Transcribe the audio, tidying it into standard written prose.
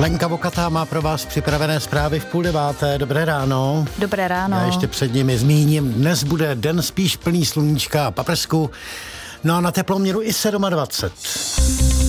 Lenka Vokatá má pro vás připravené zprávy v 8:30. Dobré ráno. Dobré ráno. Já ještě před nimi zmíním, dnes bude den spíš plný sluníčka a paprsku. No a na teploměru i 27.